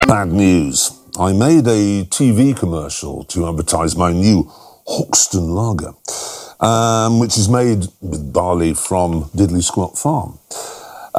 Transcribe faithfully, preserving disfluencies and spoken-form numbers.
Bad news. I made a T V commercial to advertise my new Hoxton lager, um, which is made with barley from Diddley Squat Farm.